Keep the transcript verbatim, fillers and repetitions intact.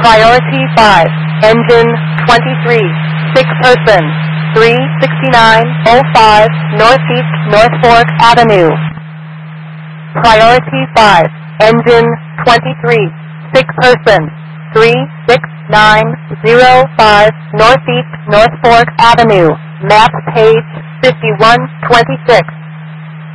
Priority five, engine twenty-three, sick person, three sixty-nine oh five Northeast North Fork Avenue. Priority five, engine twenty-three, sick person, three six nine oh five Northeast North Fork Avenue, map page fifty-one twenty-six.